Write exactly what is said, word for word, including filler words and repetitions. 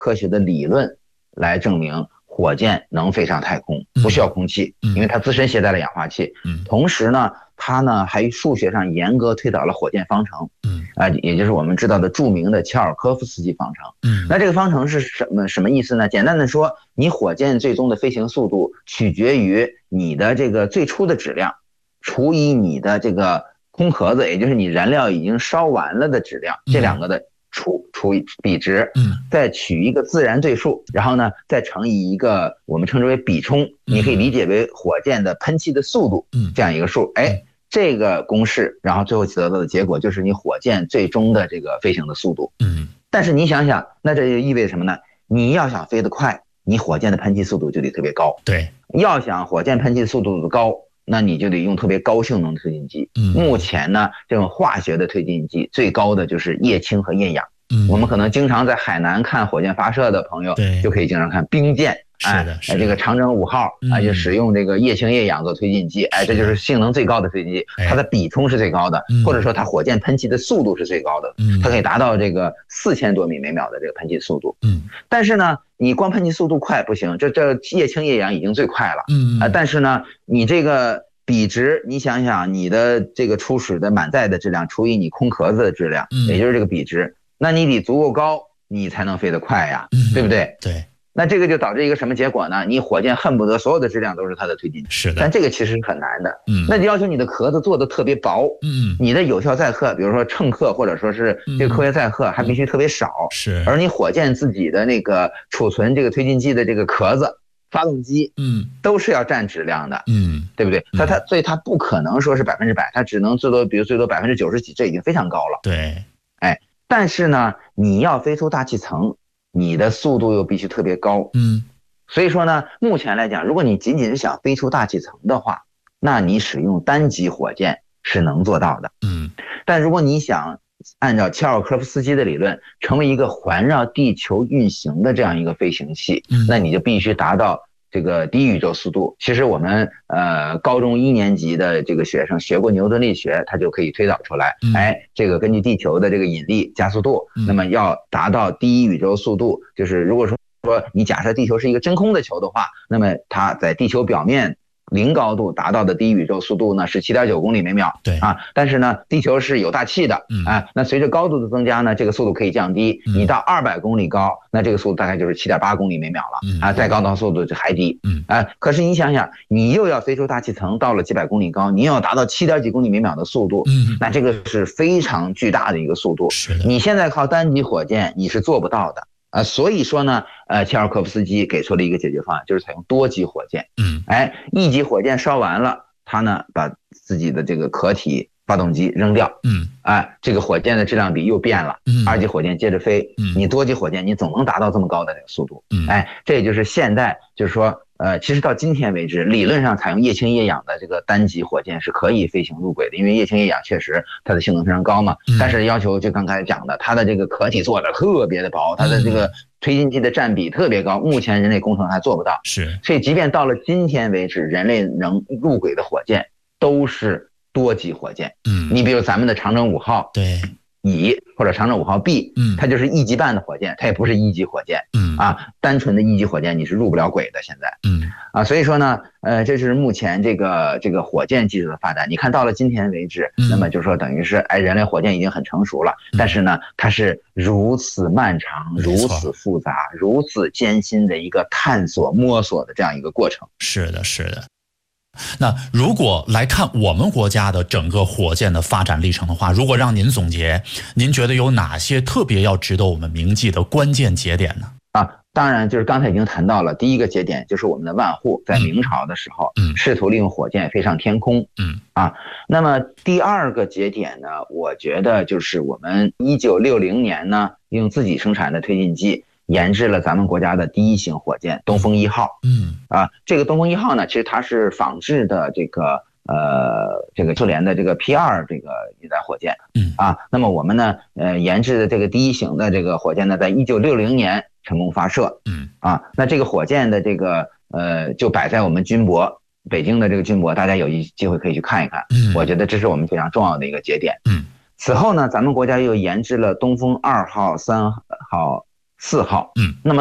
科学的理论来证明火箭能飞上太空，不需要空气，因为它自身携带了氧化气。同时呢，它呢还数学上严格推导了火箭方程，啊，也就是我们知道的著名的切尔科夫斯基方程。那这个方程是什么什么意思呢？简单的说，你火箭最终的飞行速度取决于你的这个最初的质量除以你的这个空壳子，也就是你燃料已经烧完了的质量，这两个的除除以比值，再取一个自然对数，然后呢再乘以一个我们称之为比冲，你可以理解为火箭的喷气的速度，这样一个数。哎，这个公式，然后最后得到的结果就是你火箭最终的这个飞行的速度。但是你想想，那这就意味着什么呢？你要想飞得快，你火箭的喷气速度就得特别高。 对， 要想火箭喷气速度高，那你就得用特别高性能的推进剂。目前呢，这种化学的推进剂最高的就是液氢和液氧。我们可能经常在海南看火箭发射的朋友，就可以经常看冰箭。哎，这个长征五号啊，就使用这个液氢液氧做推进剂，哎，这就是性能最高的推进剂，它的比冲是最高的，或者说它火箭喷气的速度是最高的，它可以达到这个四千多米每秒的这个喷气速度。嗯，但是呢，你光喷气速度快不行，这这液氢液氧已经最快了。嗯啊，但是呢，你这个比值，你想想你的这个初始的满载的质量除以你空壳子的质量，也就是这个比值，那你得足够高，你才能飞得快呀，对不对？ 对。 那这个就导致一个什么结果呢？你火箭恨不得所有的质量都是它的推进剂， 是的， 但这个其实是很难的。嗯，那就要求你的壳子做的特别薄，嗯，你的有效载荷，比如说乘客或者说是这个科学载荷还必须特别少， 是。 而你火箭自己的那个储存这个推进剂的这个壳子、发动机，嗯，都是要占质量的，嗯，对不对？它它所以它不可能说是百分之百，它只能最多，比如最多百分之九十几，这已经非常高了。 对， 哎，但是呢，你要飞出大气层，你的速度又必须特别高，嗯。所以说呢，目前来讲，如果你仅仅是想飞出大气层的话，那你使用单级火箭是能做到的。嗯，但如果你想按照切尔科夫斯基的理论，成为一个环绕地球运行的这样一个飞行器，那你就必须达到这个低宇宙速度。其实我们呃高中一年级的这个学生学过牛顿力学，他就可以推导出来，哎，这个根据地球的这个引力加速度，那么要达到低宇宙速度，就是如果说说你假设地球是一个真空的球的话，那么它在地球表面零高度达到的低宇宙速度呢是 七点九公里每秒。 对啊，但是呢，地球是有大气的，啊，那随着高度的增加呢，这个速度可以降低。你到二百公里高，那这个速度大概就是 七点八公里每秒了，啊，再高的速度就还低。啊，可是你想想，你又要飞出大气层，到了几百公里高，你又要达到七点几公里每秒的速度，那这个是非常巨大的一个速度。你现在靠单级火箭你是做不到的。呃，所以说呢，呃，切尔科夫斯基给出了一个解决方案，就是采用多级火箭。嗯，哎，一级火箭烧完了，他呢把自己的这个壳体发动机扔掉。嗯，哎，这个火箭的质量比又变了。嗯，二级火箭接着飞。嗯，你多级火箭你总能达到这么高的这个速度。嗯，哎，这也就是现代，就是说，呃，其实到今天为止，理论上采用液氢液氧的这个单级火箭是可以飞行入轨的，因为液氢液氧确实它的性能非常高嘛。但是要求就刚才讲的，它的这个壳体做的特别的薄，它的这个推进剂的占比特别高，目前人类工程还做不到。 是， 所以即便到了今天为止，人类能入轨的火箭都是多级火箭。嗯，你比如咱们的长征五号， 对。 乙或者长征五号 B， 嗯，它就是一级半的火箭，它也不是一级火箭，嗯啊，单纯的一级火箭你是入不了轨的，现在，嗯啊，所以说呢，呃，这是目前这个这个火箭技术的发展。你看到了今天为止，那么就说等于是，哎，人类火箭已经很成熟了，但是呢，它是如此漫长、如此复杂、如此艰辛的一个探索、摸索的这样一个过程。 是的，是的。那如果来看我们国家的整个火箭的发展历程的话，如果让您总结，您觉得有哪些特别要值得我们铭记的关键节点呢？ 啊，当然就是刚才已经谈到了，第一个节点就是我们的万户在明朝的时候，嗯，试图利用火箭飞上天空，嗯啊，那么第二个节点呢，我觉得就是我们一九六零年呢，用自己生产的推进剂研制了咱们国家的第一型火箭东风一号。嗯啊，这个东风一号呢，其实它是仿制的这个呃这个苏联的这个 P 二 这个一载火箭。嗯啊，那么我们呢呃研制的这个第一型的这个火箭呢，在一九六零年成功发射。嗯啊，那这个火箭的这个呃就摆在我们军博北京的这个军博，大家有一机会可以去看一看。嗯，我觉得这是我们非常重要的一个节点。嗯，此后呢，咱们国家又研制了东风二号、三号、 四号， 嗯， 那么